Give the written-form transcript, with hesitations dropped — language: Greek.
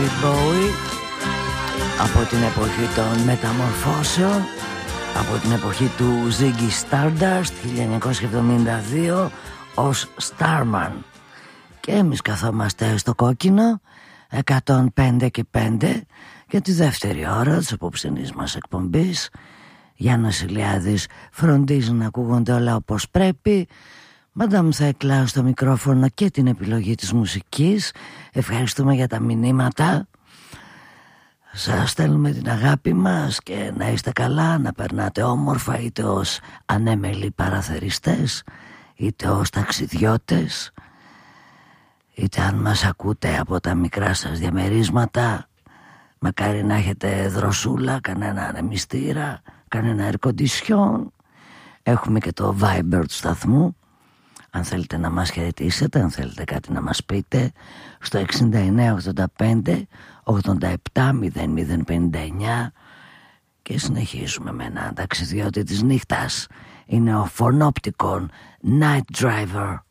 David Bowie, από την εποχή των μεταμορφώσεων, από την εποχή του Ziggy Stardust 1972 ως Starman. Και εμείς καθόμαστε στο κόκκινο 105 και 5 για τη δεύτερη ώρα της απόψινής μας εκπομπής. Γιάννος Ηλιάδης φροντίζει να ακούγονται όλα όπως πρέπει. Μαντάμ Θέκλα στο μικρόφωνο και την επιλογή της μουσικής. Ευχαριστούμε για τα μηνύματα. Σας στέλνουμε την αγάπη μας και να είστε καλά, να περνάτε όμορφα, είτε ως ανέμελοι παραθεριστές, είτε ως ταξιδιώτες, είτε αν μας ακούτε από τα μικρά σας διαμερίσματα. Μακάρι να έχετε δροσούλα, κανένα ανεμιστήρα, κανένα air condition. Έχουμε και το Viber του σταθμού, αν θέλετε να μας χαιρετήσετε, αν θέλετε κάτι να μας πείτε, στο 6985 87 0059. Και συνεχίζουμε με έναν ταξιδιώτη της νύχτας. Είναι ο Φωνόπτικον Night Driver.